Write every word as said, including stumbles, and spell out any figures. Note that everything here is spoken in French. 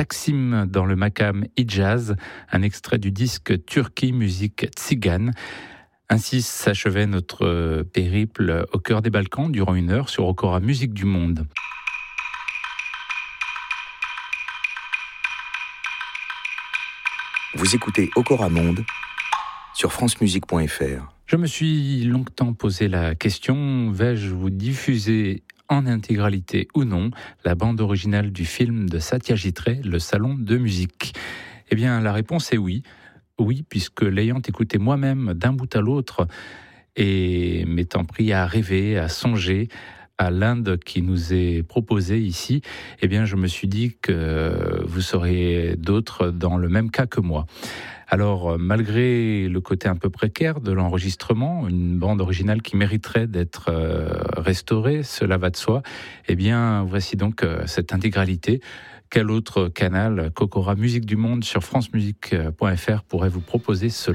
Taksim dans le Makam Hijaz, un extrait du disque Turki Musique Tzigane. Ainsi s'achevait notre périple au cœur des Balkans durant une heure sur Okora Musique du Monde. Vous écoutez Okora Monde sur francemusique point f r. Je me suis longtemps posé la question, vais-je vous diffuser en intégralité ou non la bande originale du film de Satyajit Ray, Le Salon de musique? Eh bien, la réponse est oui. Oui, puisque l'ayant écouté moi-même d'un bout à l'autre et m'étant pris à rêver, à songer à l'Inde qui nous est proposée ici, eh bien, je me suis dit que vous seriez d'autres dans le même cas que moi. Alors, malgré le côté un peu précaire de l'enregistrement, une bande originale qui mériterait d'être restaurée, cela va de soi, eh bien, voici donc cette intégralité. Quel autre canal qu'Okora Musique du Monde sur francemusique point f r pourrait vous proposer cela ?